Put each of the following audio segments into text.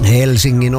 Helsingin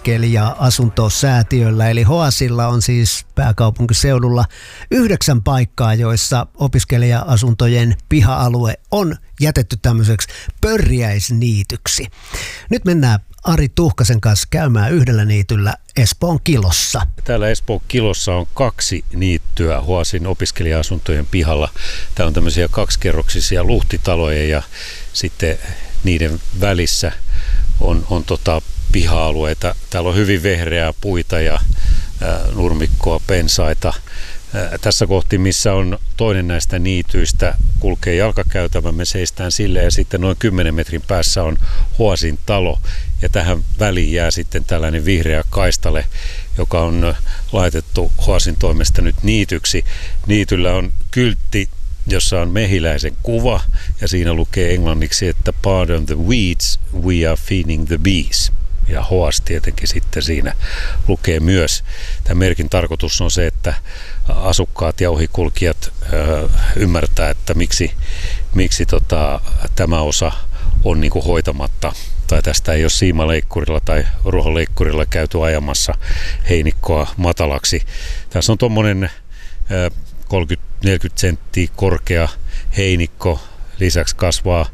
opiskelija-asuntosäätiöllä eli HOASilla on siis pääkaupunkiseudulla 9 paikkaa, joissa opiskelija-asuntojen piha-alue on jätetty tämmöiseksi pörjäisniityksi. Nyt mennään Ari Tuhkasen kanssa käymään yhdellä niityllä Espoon Kilossa. Täällä Espoon Kilossa on 2 niittyä HOASin opiskelija-asuntojen pihalla. Tää on tämmöisiä 2-kerroksisia luhtitaloja ja sitten niiden välissä on piha-alueita. Täällä on hyvin vehreää puita ja nurmikkoa, pensaita. Tässä kohti, missä on toinen näistä niityistä, kulkee jalkakäytävä, me seistään sille ja sitten noin 10 metrin päässä on HOASin talo. Ja tähän väliin jää sitten tällainen vihreä kaistale, joka on laitettu HOASin toimesta nyt niityksi. Niityllä on kyltti, jossa on mehiläisen kuva ja siinä lukee englanniksi, että pardon the weeds, we are feeding the bees. Ja HOAS tietenkin sitten siinä lukee myös. Tämän merkin tarkoitus on se, että asukkaat ja ohikulkijat ymmärtää, että miksi tämä osa on niin kuin hoitamatta. Tai tästä ei ole siimaleikkurilla tai ruohonleikkurilla käyty ajamassa heinikkoa matalaksi. Tässä on tuommoinen 30-40 senttiä korkea heinikko. Lisäksi kasvaa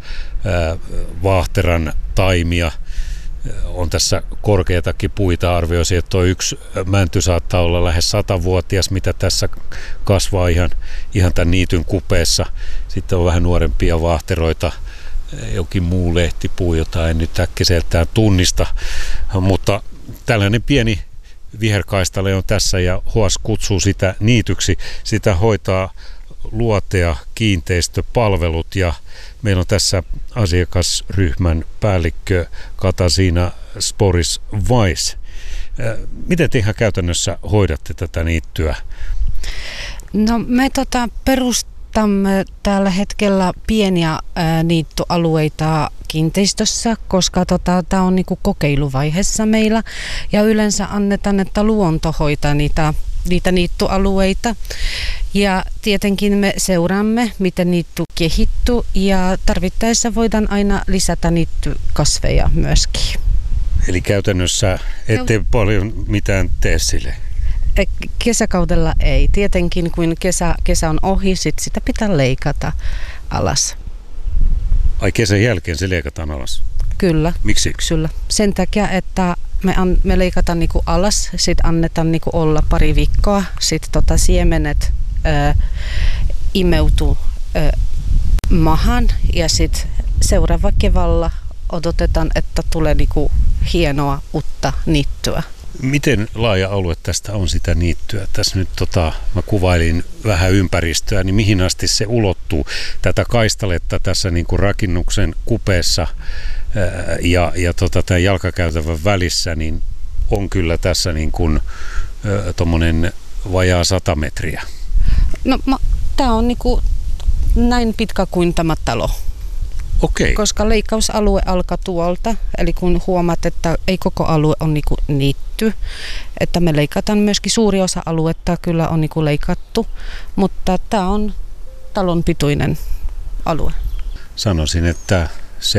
vaahteran taimia. On tässä korkeatakin puita, arvioisin, että tuo yksi mänty saattaa olla lähes 100-vuotias, mitä tässä kasvaa ihan tämän niityn kupeessa. Sitten on vähän nuorempia vaahteroita, jokin muu lehtipuu, jota en nyt äkkiseltään tunnista. Mutta tällainen pieni viherkaistale on tässä ja HOAS kutsuu sitä niityksi. Sitä hoitaa Luotea kiinteistöpalvelut ja meillä on tässä asiakasryhmän päällikkö Katarzyna Sporis-Weiss. Miten te ihan käytännössä hoidatte tätä niittyä? No me perustamme tällä hetkellä pieniä niittyalueita kiinteistössä, koska tämä on niinku kokeiluvaiheessa meillä ja yleensä annetaan, että luonto hoitaa niitä niittyalueita. Ja tietenkin me seuraamme, miten niitty kehittyy ja tarvittaessa voidaan aina lisätä niittykasveja myöskin. Eli käytännössä ette paljon mitään tee sille? Kesäkaudella ei. Tietenkin kun kesä on ohi, sitä pitää leikata alas. Ai kesän jälkeen se leikataan alas? Kyllä. Miksi? Syksyllä. Sen takia, että me leikataan niinku alas, sitten annetaan niinku olla pari viikkoa, sitten siemenet imeutuu maahan ja sitten seuraava keväällä odotetaan, että tulee niinku hienoa uutta niittyä. Miten laaja alue tästä on sitä niittyä? Tässä nyt mä kuvailin vähän ympäristöä, niin mihin asti se ulottuu? Tätä kaistaletta tässä niin kuin rakennuksen kupeessa ja tämän jalkakäytävän välissä, niin on kyllä tässä niin kuin tommonen vajaa 100 metriä. No tämä on niinku näin pitkä kuin tämä talo. Okei. Koska leikkausalue alkaa tuolta, eli kun huomaat, että ei koko alue on niinku niitty, että me leikataan myöskin suuri osa aluetta kyllä on niinku leikattu, mutta tämä on talon pituinen alue. Sanoisin, että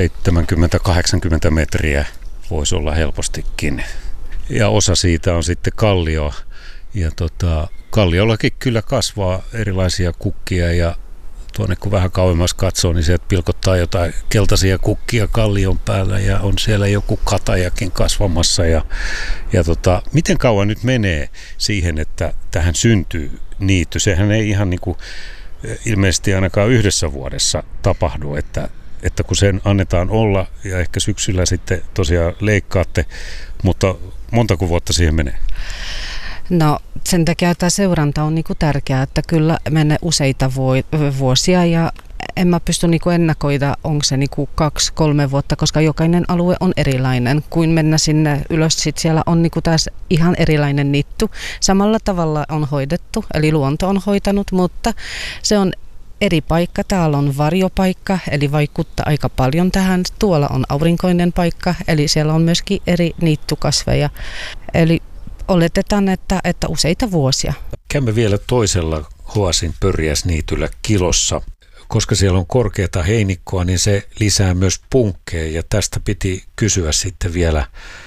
70-80 metriä voisi olla helpostikin. Ja osa siitä on sitten kallioa. Ja kalliollakin kyllä kasvaa erilaisia kukkia ja tuonne kun vähän kauemmas katsoo, niin sieltä pilkottaa jotain keltaisia kukkia kallion päällä ja on siellä joku katajakin kasvamassa. Miten kauan nyt menee siihen, että tähän syntyy niitty? Sehän ei ihan niin kuin ilmeisesti ainakaan yhdessä vuodessa tapahdu, että kun sen annetaan olla ja ehkä syksyllä sitten tosiaan leikkaatte, mutta montako vuotta siihen menee? No sen takia tämä seuranta on niinku tärkeää, että kyllä menee useita vuosia ja en mä pysty niinku ennakoida, onko se niinku 2-3 vuotta, koska jokainen alue on erilainen. Kuin mennä sinne ylös, sit siellä on niinku taas ihan erilainen niitty. Samalla tavalla on hoidettu, eli luonto on hoitanut, mutta se on eri paikka. Täällä on varjopaikka, eli vaikuttaa aika paljon tähän. Tuolla on aurinkoinen paikka, eli siellä on myöskin eri niittykasveja. Eli oletetaan, että useita vuosia. Käymme vielä toisella HOASin pörjäisniityllä Kilossa. Koska siellä on korkeata heinikkoa, niin se lisää myös punkkeja. Ja tästä piti kysyä sitten vielä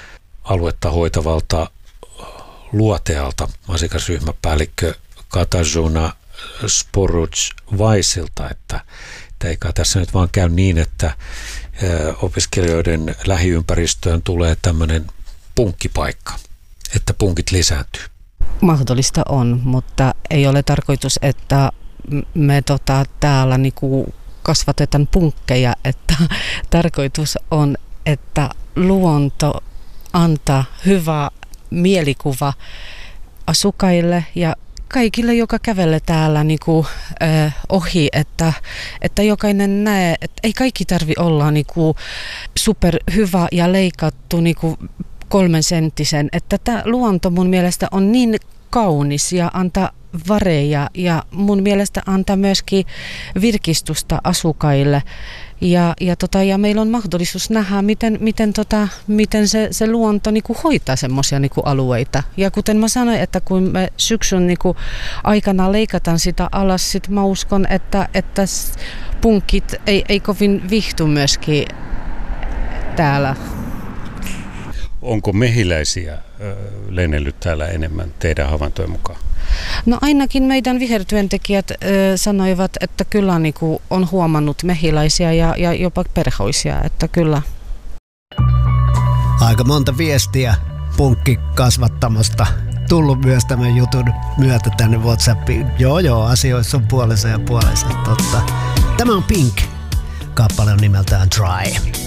aluetta hoitavalta Luotealta asiakasryhmäpäällikkö Katarzyna Sporuc-Vaisilta, että eikä tässä nyt vaan käy niin, että opiskelijoiden lähiympäristöön tulee tämmöinen punkkipaikka, että punkit lisääntyy. Mahdollista on, mutta ei ole tarkoitus, että me täällä niinku kasvatetaan punkkeja, että tarkoitus on, että luonto antaa hyvä mielikuva asukkaille ja kaikille, joka kävelee täällä niinku, ohi, että jokainen näe, että ei kaikki tarvi olla niinku super hyvä ja leikattu niinku 3 senttisen, että tämä luonto mun mielestä on niin kaunis ja antaa vareja ja mun mielestä antaa myöskin virkistystä asukkaille. Ja meillä on mahdollisuus nähdä, miten se luonto niinku hoitaa semmoisia niinku alueita. Ja kuten mä sanoin, että kun me syksyn niinku aikana leikataan sitä alas, sit mä uskon, että punkit ei kovin vihtu myöskin täällä. Onko mehiläisiä lennellyt täällä enemmän teidän havaintojen mukaan? No ainakin meidän vihertyöntekijät sanoivat, että kyllä niinku on huomannut mehiläisiä ja jopa perhoisia, että kyllä. Aika monta viestiä punkkikasvattamasta tullut myös tämän jutun myötä tänne WhatsAppiin. Joo, asioissa on puolensa ja puolensa, totta. Tämä on Pink. Kappale on nimeltään Dry.